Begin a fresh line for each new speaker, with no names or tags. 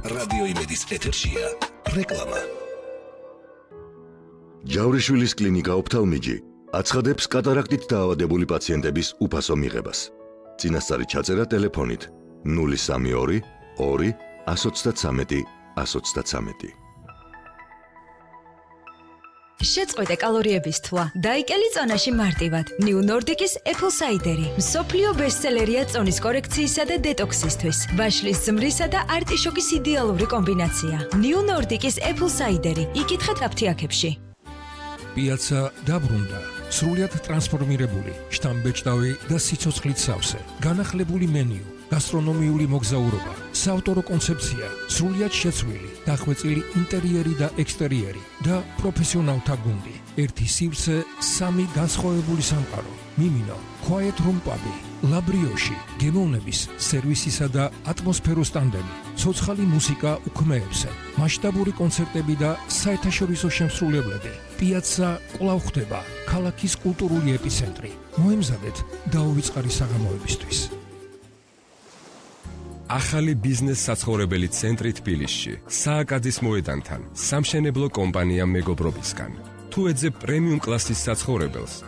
რადიო იმედის ეთერშია რეკლამა.
ჯავრიშვილის კლინიკა ოფთალმიჯი აცხადებს კატარაქტით დაავადებული პაციენტების უფასო მიღებას. წინასწარი ჩაწერა ტელეფონით 032 2 133 133.
შეწყვეტე კალორიების თვლა. დაიკელი წონაში მარტივად. New Nordic-ის Apple Cider-ი. მსოფლიო ბესტსელერია წონის კორექციისა და დეტოქსისთვის. ვაშლის ზმრისა და არტიშოკის იდეალური კომბინაცია. New Nordic-ის Apple Cider-ი. იკითხეთ აფთიაქებში.
პიაცა დაბრუნდა. სრულიად ტრანსფორმირებული, შტამბეჭდავი და სიცოცხლით სავსე. განახლებული მენიუ, გასტრონომიული მოგზაურობა, საავტორო კონცეფცია, სრულიად შეცვლილი, დახვეწილი ინტერიერი და ექსტერიერი და პროფესიონალთა გუნდი. ერთი სივრცე, სამი განსხვავებული სამყარო. მიმინო, Quiet Room Pub-ი, Labrioche, გემოვნების, სერვისისა და ატმოსფეროს ტანდემი, ცოცხალი მუსიკა უქმეებზე, მასშტაბური კონცერტები და საერთაშორისო შემსრულებლები. პიაცა კვლავ ხდება ქალაქის კულტურული ეპიცენტრი. მოემზადეთ დაუვიწყარი საღამოებისთვის.
ახალი ბიზნეს საცხოვრებელი ცენტრი თბილისში, სააკაძის მოედანთან, სამშენებლო კომპანია მეგობრობისგან. თუ ეძებ პრემიუმ კლასის საცხოვრებელს,